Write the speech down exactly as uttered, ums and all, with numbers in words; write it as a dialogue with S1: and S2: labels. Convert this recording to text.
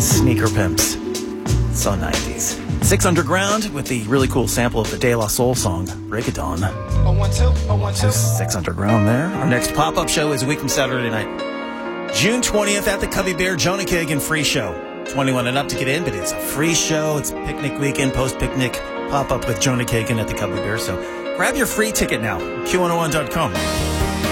S1: Sneaker Pimps. So nineties. Six Underground with the really cool sample of the De La Soul song, Break It Dawn.
S2: Oh, one, two. Oh, one, two.
S1: Six Underground there. Our next pop-up show is a week from Saturday night. June twentieth at the Cubby Bear, Jonah Kagan free show. twenty-one and up to get in, but it's a free show. It's picnic weekend, post-picnic pop-up with Jonah Kagan at the Cubby Bear. So grab your free ticket now, Q one oh one dot com.